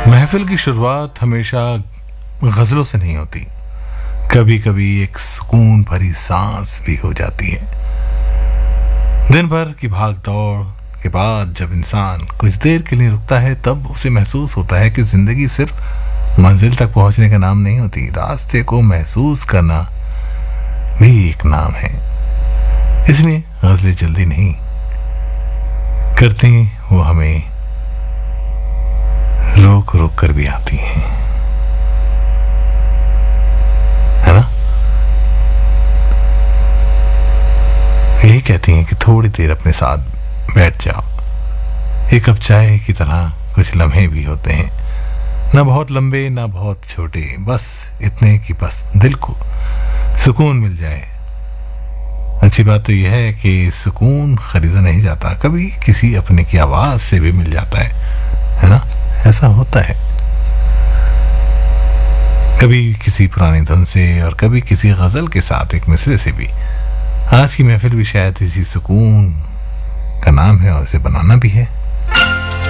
महफिल की शुरुआत हमेशा गजलों से नहीं होती, कभी कभी एक सुकून भरी सांस भी हो जाती है। दिन भर की भाग दौड़ के बाद जब इंसान कुछ देर के लिए रुकता है तब उसे महसूस होता है कि जिंदगी सिर्फ मंजिल तक पहुंचने का नाम नहीं होती, रास्ते को महसूस करना भी एक नाम है। इसलिए गजलें जल्दी नहीं करती, वो हमें रोक रोक कर भी आती हैं, है ना। यही कहती हैं कि थोड़ी देर अपने साथ बैठ जाओ, एक कप चाय की तरह कुछ लम्हे भी होते हैं, ना बहुत लंबे ना बहुत छोटे, बस इतने कि बस दिल को सुकून मिल जाए। अच्छी बात तो यह है कि सुकून खरीदा नहीं जाता, कभी किसी अपने की आवाज से भी मिल जाता है ना। ऐसा होता है, कभी किसी पुरानी धुन से और कभी किसी गजल के साथ एक मिसरे से भी। आज की महफिल भी शायद इसी सुकून का नाम है और इसे बनाना भी है।